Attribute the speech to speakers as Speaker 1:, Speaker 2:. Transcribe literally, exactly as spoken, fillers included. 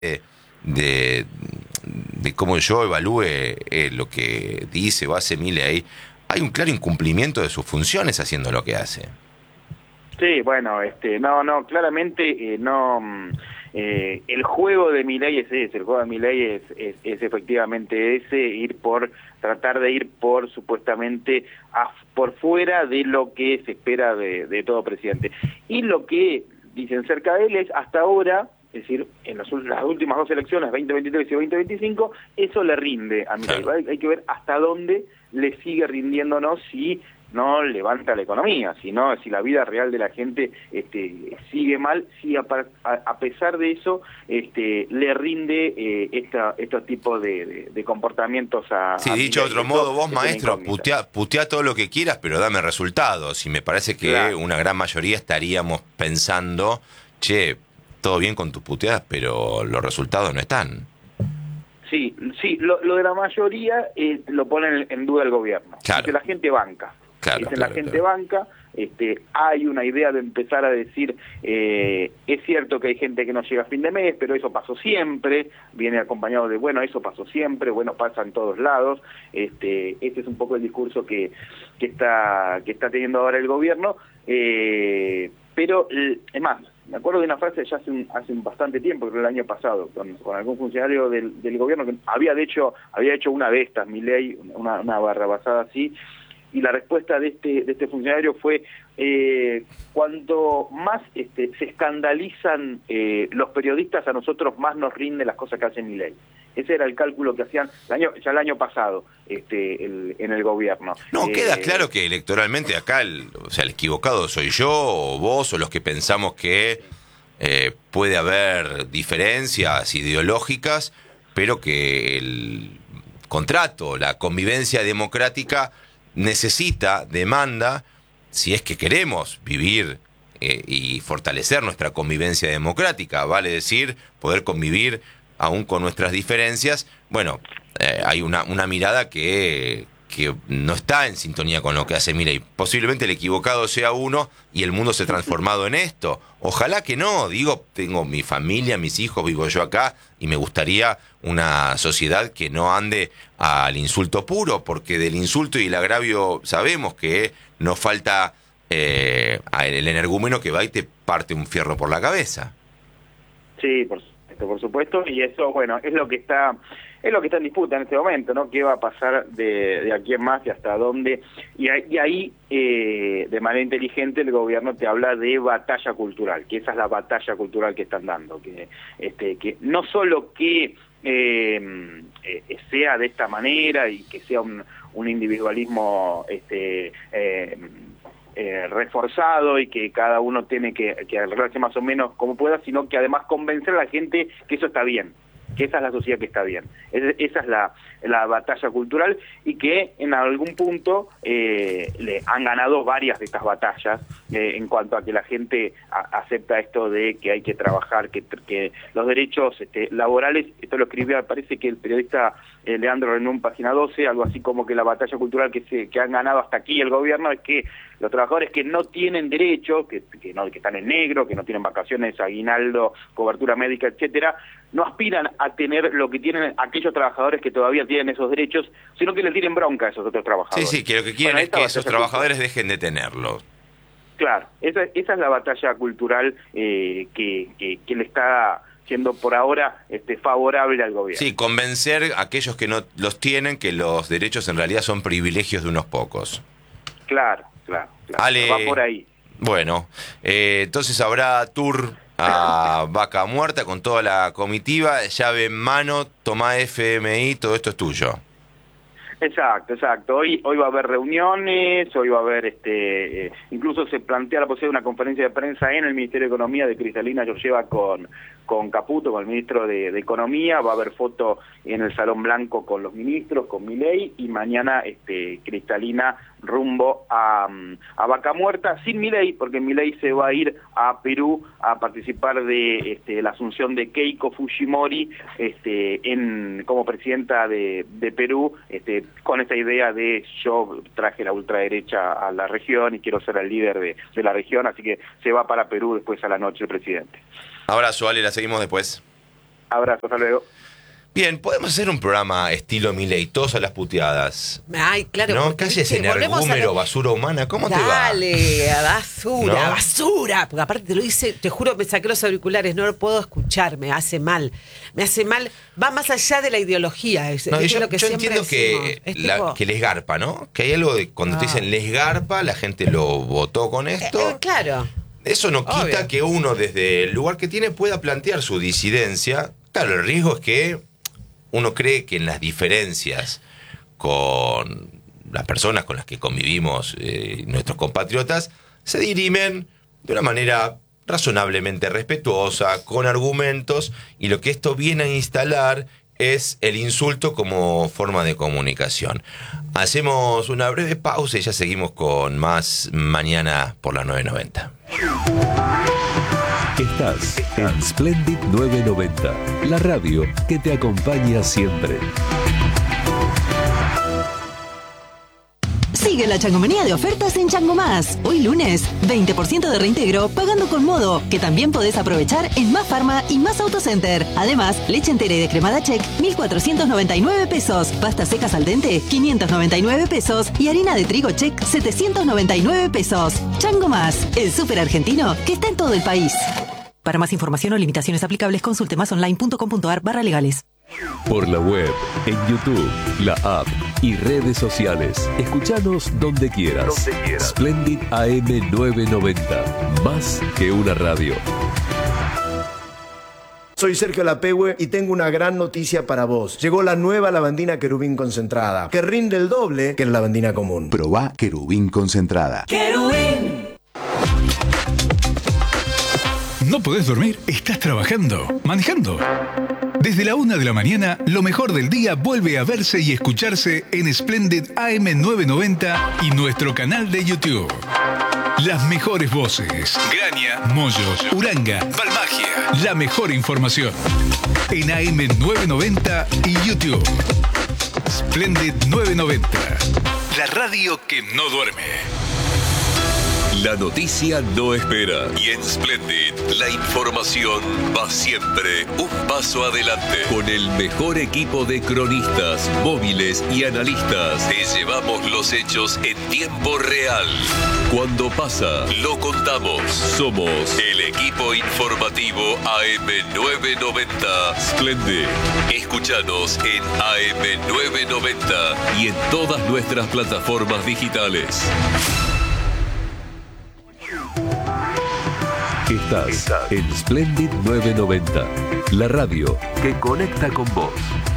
Speaker 1: de, de, de cómo yo evalúe eh, lo que dice o hace Milei, hay un claro incumplimiento de sus funciones haciendo lo que hace.
Speaker 2: Sí, bueno, este, no, no, claramente eh, no, eh, el juego de Milei es ese, el juego de Milei es, es, es efectivamente ese, ir por, tratar de ir por supuestamente a, por fuera de lo que se espera de, de todo presidente. Y lo que dicen cerca de él es, hasta ahora, es decir, en los, las últimas dos elecciones, veinte veintitrés y veinte veinticinco, eso le rinde a Milei.
Speaker 1: Claro.
Speaker 2: Hay, hay que ver hasta dónde le sigue rindiéndonos si no levanta la economía, sino si la vida real de la gente este, sigue mal, si a, a, a pesar de eso este, le rinde eh, esta, estos tipos de, de, de comportamientos a...
Speaker 1: Sí,
Speaker 2: a
Speaker 1: dicho de otro modo, vos maestro, putea, putea todo lo que quieras, pero dame resultados. Y me parece que claro, una gran mayoría estaríamos pensando, che, todo bien con tus puteadas, pero los resultados no están.
Speaker 2: Sí, sí, lo, lo de la mayoría eh, lo pone en duda el gobierno,
Speaker 1: claro,
Speaker 2: que la gente banca.
Speaker 1: Claro,
Speaker 2: Dicen
Speaker 1: claro,
Speaker 2: la gente
Speaker 1: claro.
Speaker 2: banca, este, hay una idea de empezar a decir, eh, es cierto que hay gente que no llega a fin de mes, pero eso pasó siempre, viene acompañado de, bueno, eso pasó siempre, bueno, pasa en todos lados, este, este es un poco el discurso que, que, está, que está teniendo ahora el gobierno, eh, pero, es más, me acuerdo de una frase ya hace un, hace un bastante tiempo, creo el año pasado, con, con algún funcionario del, del gobierno que había de hecho, había hecho una de estas, Milei, una, una barrabasada así, y la respuesta de este de este funcionario fue eh, cuanto más este, se escandalizan eh, los periodistas, a nosotros más nos rinden las cosas que hace Milei. Ese era el cálculo que hacían el año, ya el año pasado este, el, en el gobierno.
Speaker 1: No,
Speaker 2: eh,
Speaker 1: queda claro que electoralmente acá, el, o sea, el equivocado soy yo o vos o los que pensamos que eh, puede haber diferencias ideológicas, pero que el contrato, la convivencia democrática necesita, demanda, si es que queremos vivir eh, y fortalecer nuestra convivencia democrática, vale decir, poder convivir aún con nuestras diferencias, bueno, eh, hay una, una mirada que, que no está en sintonía con lo que hace Milei. Posiblemente el equivocado sea uno y el mundo se ha transformado en esto. Ojalá que no, digo, tengo mi familia, mis hijos, vivo yo acá y me gustaría una sociedad que no ande al insulto puro, porque del insulto y el agravio sabemos que nos falta eh, el energúmeno que va y te parte un fierro por la cabeza.
Speaker 2: Sí, por supuesto, por supuesto, y eso, bueno, es lo que está... Es lo que está en disputa en este momento, ¿no? ¿Qué va a pasar de, de aquí en más y hasta dónde? Y, y ahí, eh, de manera inteligente, el gobierno te habla de batalla cultural, que esa es la batalla cultural que están dando, que, este, que no solo que eh, eh, sea de esta manera y que sea un, un individualismo este, eh, eh, reforzado y que cada uno tiene que, que arreglarse más o menos como pueda, sino que además convencer a la gente que eso está bien, que esa es la sociedad que está bien. Es, esa es la, la batalla cultural y que en algún punto eh, le han ganado varias de estas batallas eh, en cuanto a que la gente a, acepta esto de que hay que trabajar, que, que los derechos este, laborales, esto lo escribía, parece que el periodista eh, Leandro Renún, página doce, algo así como que la batalla cultural que, se, que han ganado hasta aquí el gobierno es que los trabajadores que no tienen derechos, que, que, no, que están en negro, que no tienen vacaciones, aguinaldo, cobertura médica, etcétera, no aspiran a tener lo que tienen aquellos trabajadores que todavía tienen esos derechos, sino que les tienen bronca a esos otros trabajadores.
Speaker 1: Sí, sí, que lo que quieren bueno, es que esos trabajadores cultural. dejen de tenerlos.
Speaker 2: Claro, esa, esa es la batalla cultural eh, que, que, que le está siendo por ahora este, favorable al gobierno.
Speaker 1: Sí, convencer a aquellos que no los tienen que los derechos en realidad son privilegios de unos pocos.
Speaker 2: Claro, claro, claro.
Speaker 1: Ale,
Speaker 2: va por ahí.
Speaker 1: Bueno, eh, entonces habrá tour a Vaca Muerta con toda la comitiva, llave en mano, toma F M I, todo esto es tuyo.
Speaker 2: Exacto, exacto. Hoy hoy va a haber reuniones, hoy va a haber, este, eh, incluso se plantea la posibilidad de una conferencia de prensa en el Ministerio de Economía de Cristalina Georgieva con, con Caputo, con el ministro de, de Economía, va a haber foto en el Salón Blanco con los ministros, con Milei, y mañana este, Cristalina rumbo a, a Vaca Muerta, sin Milei, porque Milei se va a ir a Perú a participar de este, la asunción de Keiko Fujimori este, en, como presidenta de, de Perú, este, con esa idea de yo traje la ultraderecha a la región y quiero ser el líder de, de la región, así que se va para Perú después a la noche el presidente.
Speaker 1: Abrazo, Ale, la seguimos después.
Speaker 2: Abrazo, hasta luego.
Speaker 1: Bien, podemos hacer un programa estilo Milei, todos a las puteadas.
Speaker 3: Ay, claro.
Speaker 1: ¿No?
Speaker 3: porque,
Speaker 1: Calles
Speaker 3: ¿viste?
Speaker 1: energúmero,
Speaker 3: lo...
Speaker 1: basura humana, ¿cómo
Speaker 3: Dale,
Speaker 1: te va?
Speaker 3: Dale, basura,
Speaker 1: ¿No?
Speaker 3: basura. Porque aparte te lo hice, te juro, me saqué los auriculares, no lo puedo escuchar, me hace mal. Me hace mal, va más allá de la ideología. Es,
Speaker 1: No,
Speaker 3: es
Speaker 1: yo
Speaker 3: lo que
Speaker 1: yo
Speaker 3: siempre
Speaker 1: entiendo que,
Speaker 3: decimos.
Speaker 1: la-
Speaker 3: tipo...
Speaker 1: que les garpa, ¿no? Que hay algo de cuando te
Speaker 3: Ah.
Speaker 1: dicen les garpa, la gente lo votó con esto.
Speaker 3: Eh, eh, claro.
Speaker 1: Eso no quita
Speaker 3: Obvio.
Speaker 1: que uno desde el lugar que tiene pueda plantear su disidencia. Claro, el riesgo es que uno cree que en las diferencias con las personas con las que convivimos, eh, nuestros compatriotas, se dirimen de una manera razonablemente respetuosa, con argumentos, y lo que esto viene a instalar es el insulto como forma de comunicación. Hacemos una breve pausa y ya seguimos con más mañana por la nueve noventa.
Speaker 4: Estás en Splendid nueve noventa, la radio que te acompaña siempre.
Speaker 5: Sigue la changomanía de ofertas en Chango Más. Hoy lunes, veinte por ciento de reintegro pagando con Modo, que también podés aprovechar en Más Farma y Más Autocenter. Además, leche entera y descremada Check, mil cuatrocientos noventa y nueve pesos. Pastas secas al dente, quinientos noventa y nueve pesos. Y harina de trigo Check, setecientos noventa y nueve pesos. Chango Más, el súper argentino que está en todo el país. Para más información o limitaciones aplicables, consulte másonline.com.ar barra legales.
Speaker 4: Por la web, en YouTube, la app y redes sociales. Escuchanos donde quieras. Donde quieras. Splendid A M nueve noventa. Más que una radio.
Speaker 6: Soy Sergio Lapehue y tengo una gran noticia para vos. Llegó la nueva lavandina Querubín concentrada, que rinde el doble que la lavandina común.
Speaker 7: Probá Querubín concentrada.
Speaker 5: ¡Querubín!
Speaker 8: ¿No podés dormir? ¿Estás trabajando? ¿Manejando? Desde la una de la mañana, lo mejor del día vuelve a verse y escucharse en Splendid A M nueve noventa y nuestro canal de YouTube. Las mejores voces. Graña, Moyo, Uranga, Balmagia. La mejor información. En A M nueve noventa y YouTube. Splendid nueve noventa. La radio que no duerme.
Speaker 4: La noticia no espera. Y en Splendid, la información va siempre un paso adelante. Con el mejor equipo de cronistas, móviles y analistas, te llevamos los hechos en tiempo real. Cuando pasa, lo contamos. Somos el equipo informativo A M nueve noventa Splendid. Escúchanos en A M nueve noventa y en todas nuestras plataformas digitales. Estás en Splendid nueve noventa, la radio que conecta con vos.